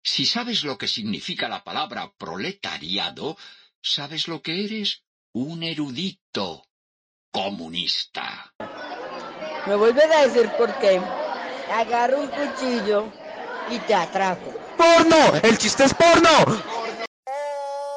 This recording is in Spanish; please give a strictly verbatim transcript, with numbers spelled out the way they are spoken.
Si sabes lo que significa la palabra proletariado, sabes lo que eres: un erudito comunista. Me vuelves a decir por qué. Agarro un cuchillo y te atraco. ¡Porno! ¡El chiste es porno!